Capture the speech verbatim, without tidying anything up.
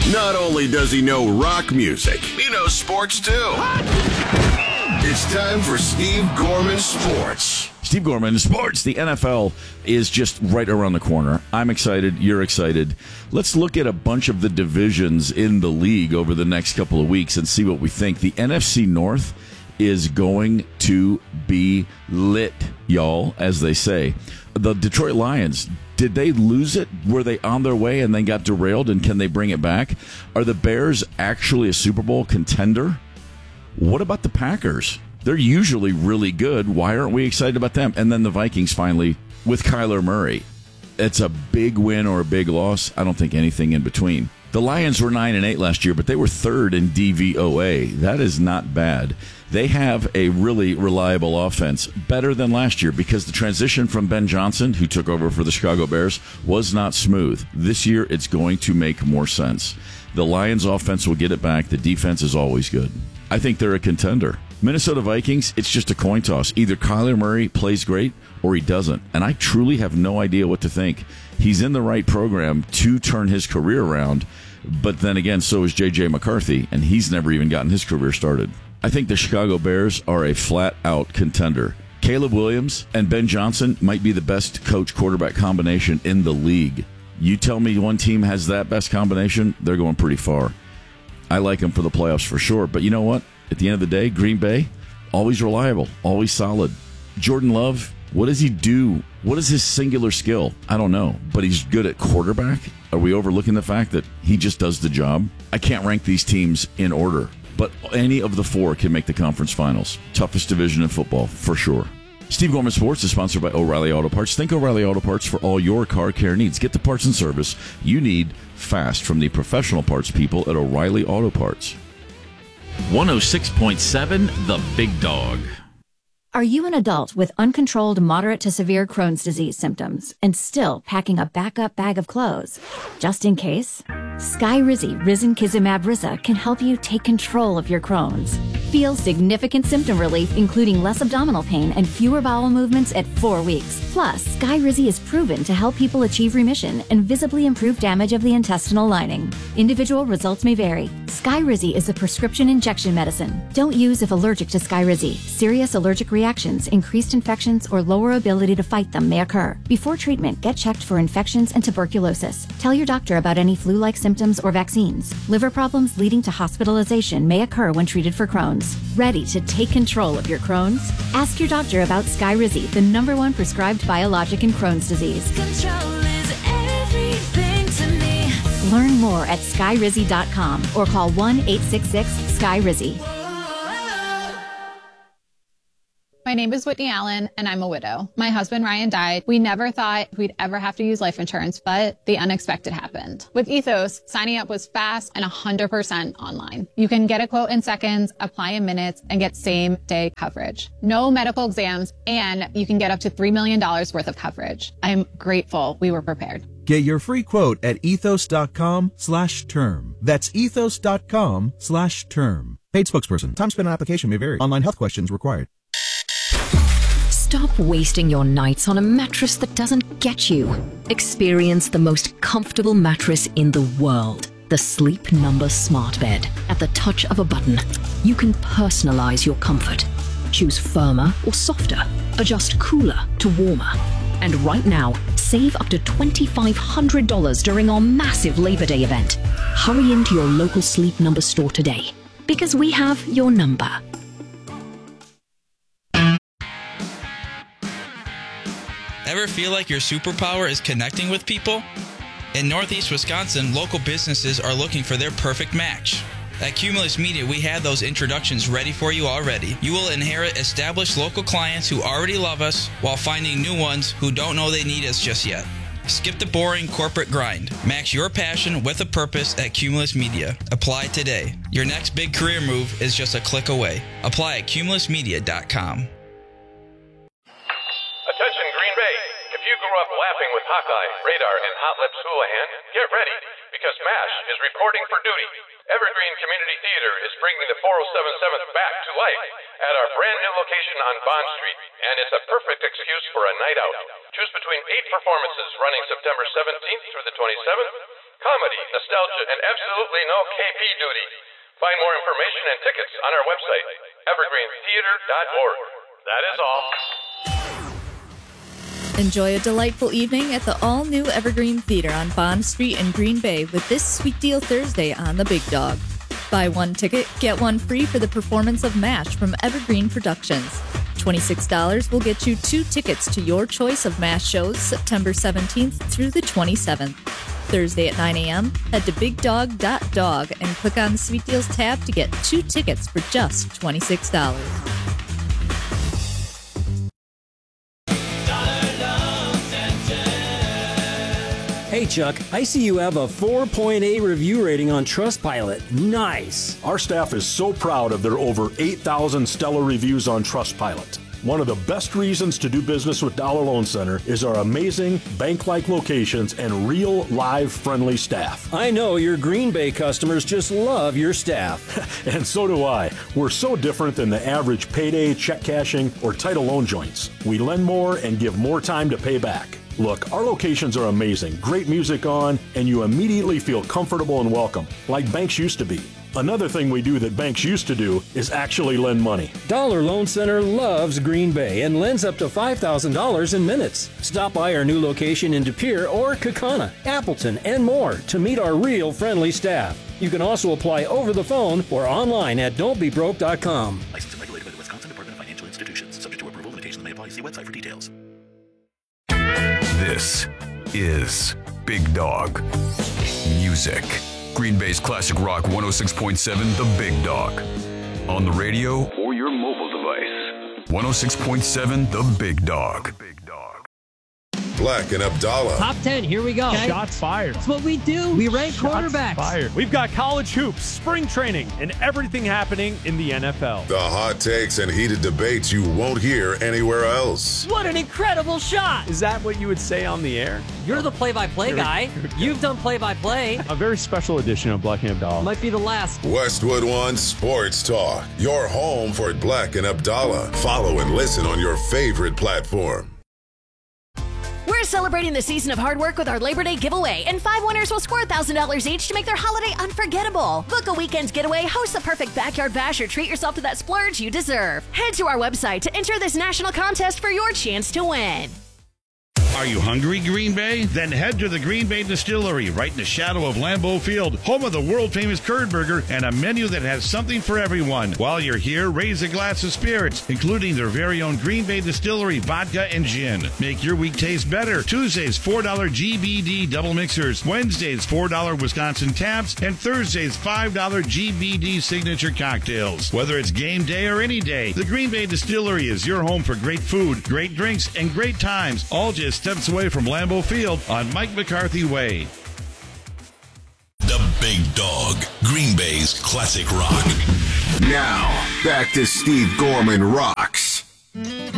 Not only does he know rock music, he knows sports too. It's time for Steve Gorman Sports. Steve Gorman Sports. The N F L is just right around the corner. I'm excited. You're excited. Let's look at a bunch of the divisions in the league over the next couple of weeks and see what we think. The N F C North is going to be lit, y'all, as they say. The Detroit Lions, did they lose it? Were they on their way and then got derailed, and can they bring it back? Are the Bears actually a Super Bowl contender? What about the Packers? They're usually really good. Why aren't we excited about them? And then the Vikings finally with Kyler Murray. It's a big win or a big loss. I don't think anything in between. The Lions were nine and eight last year, but they were third in D V O A. That is not bad. They have a really reliable offense, better than last year, because the transition from Ben Johnson, who took over for the Chicago Bears, was not smooth. This year, it's going to make more sense. The Lions' offense will get it back. The defense is always good. I think they're a contender. Minnesota Vikings, it's just a coin toss. Either Kyler Murray plays great or he doesn't. And I truly have no idea what to think. He's in the right program to turn his career around. But then again, so is J J McCarthy, and he's never even gotten his career started. I think the Chicago Bears are a flat-out contender. Caleb Williams and Ben Johnson might be the best coach-quarterback combination in the league. You tell me one team has that best combination, they're going pretty far. I like them for the playoffs for sure. But you know what? At the end of the day, Green Bay, always reliable, always solid. Jordan Love, what does he do? What is his singular skill? I don't know, but he's good at quarterback. Are we overlooking the fact that he just does the job? I can't rank these teams in order, but any of the four can make the conference finals. Toughest division in football, for sure. Steve Gorman Sports is sponsored by O'Reilly Auto Parts. Think O'Reilly Auto Parts for all your car care needs. Get the parts and service you need fast from the professional parts people at O'Reilly Auto Parts. one oh six point seven The Big Dog. Are you an adult with uncontrolled moderate to severe Crohn's disease symptoms and still packing a backup bag of clothes? Just in case? Skyrizi Risankizumab Riza can help you take control of your Crohn's. Feel significant symptom relief, including less abdominal pain and fewer bowel movements at four weeks. Plus, Skyrizi is proven to help people achieve remission and visibly improve damage of the intestinal lining. Individual results may vary. Skyrizi is a prescription injection medicine. Don't use if allergic to Skyrizi. Serious allergic reactions, increased infections, or lower ability to fight them may occur. Before treatment, get checked for infections and tuberculosis. Tell your doctor about any flu-like symptoms or vaccines. Liver problems leading to hospitalization may occur when treated for Crohn's. Ready to take control of your Crohn's? Ask your doctor about Skyrizi, the number one prescribed biologic in Crohn's disease. Control is everything to me. Learn more at skyrizi dot com or call one eight six six Skyrizi. My name is Whitney Allen, and I'm a widow. My husband, Ryan, died. We never thought we'd ever have to use life insurance, but the unexpected happened. With Ethos, signing up was fast and one hundred percent online. You can get a quote in seconds, apply in minutes, and get same-day coverage. No medical exams, and you can get up to three million dollars worth of coverage. I'm grateful we were prepared. Get your free quote at ethos.com slash term. That's ethos.com slash term. Paid spokesperson. Time spent on application may vary. Online health questions required. Stop wasting your nights on a mattress that doesn't get you. Experience the most comfortable mattress in the world. The Sleep Number Smart Bed. At the touch of a button, you can personalize your comfort. Choose firmer or softer. Adjust cooler to warmer. And right now, save up to two thousand five hundred dollars during our massive Labor Day event. Hurry into your local Sleep Number store today, because we have your number. Ever feel like your superpower is connecting with people? In Northeast Wisconsin, local businesses are looking for their perfect match. At Cumulus Media, we have those introductions ready for you already. You will inherit established local clients who already love us while finding new ones who don't know they need us just yet. Skip the boring corporate grind. Match your passion with a purpose at Cumulus Media. Apply today. Your next big career move is just a click away. Apply at cumulus media dot com. Attention Green Bay. If you grew up laughing with Hawkeye, Radar, and Hot Lips Houlihan, get ready, because MASH is reporting for duty. Evergreen Community Theater is bringing the four oh seven seventh back to life at our brand new location on Bond Street, and it's a perfect excuse for a night out. Choose between eight performances running September seventeenth through the twenty-seventh. comedy, nostalgia, and absolutely no K P duty. Find more information and tickets on our website, evergreen theater dot org. That is all. Enjoy a delightful evening at the all-new Evergreen Theater on Bond Street in Green Bay with this Sweet Deal Thursday on The Big Dog. Buy one ticket, get one free for the performance of MASH from Evergreen Productions. twenty-six dollars will get you two tickets to your choice of MASH shows September seventeenth through the twenty-seventh. Thursday at nine a.m., head to big dog dot dog and click on the Sweet Deals tab to get two tickets for just twenty-six dollars. Hey Chuck, I see you have a four point eight review rating on Trustpilot. Nice! Our staff is so proud of their over eight thousand stellar reviews on Trustpilot. One of the best reasons to do business with Dollar Loan Center is our amazing bank-like locations and real, live, friendly staff. I know your Green Bay customers just love your staff. And so do I. We're so different than the average payday, check cashing, or title loan joints. We lend more and give more time to pay back. Look, our locations are amazing, great music on, and you immediately feel comfortable and welcome, like banks used to be. Another thing we do that banks used to do is actually lend money. Dollar Loan Center loves Green Bay and lends up to five thousand dollars in minutes. Stop by our new location in De Pere or Kaukauna, Appleton, and more to meet our real friendly staff. You can also apply over the phone or online at don't be broke dot com. Licensed and regulated by the Wisconsin Department of Financial Institutions. Subject to approval, limitations may apply. See website for details. This is Big Dog Music. Green Bay's classic rock one oh six point seven, The Big Dog. On the radio or your mobile device. one oh six point seven, The Big Dog. Black and Abdallah. Top ten, here we go. Okay. Shots fired. That's what we do. We rank Shots quarterbacks. Fired. We've got college hoops, spring training, and everything happening in the N F L. The hot takes and heated debates you won't hear anywhere else. What an incredible shot. Is that what you would say on the air? You're the play-by-play Here guy. You've done play-by-play. A very special edition of Black and Abdallah. Might be the last. Westwood One Sports Talk. Your home for Black and Abdallah. Follow and listen on your favorite platform. We're celebrating the season of hard work with our Labor Day giveaway, and five winners will score one thousand dollars each to make their holiday unforgettable. Book a weekend getaway, host the perfect backyard bash, or treat yourself to that splurge you deserve. Head to our website to enter this national contest for your chance to win. Are you hungry, Green Bay? Then head to the Green Bay Distillery, right in the shadow of Lambeau Field, home of the world-famous curd burger and a menu that has something for everyone. While you're here, raise a glass of spirits, including their very own Green Bay Distillery vodka and gin. Make your week taste better. Tuesdays, four dollars G B D double mixers. Wednesdays, four dollars Wisconsin taps. And Thursdays, five dollars G B D signature cocktails. Whether it's game day or any day, the Green Bay Distillery is your home for great food, great drinks, and great times, all just steps away from Lambeau Field on Mike McCarthy Way. The Big Dog, Green Bay's classic rock. Now, back to Steve Gorman Rocks.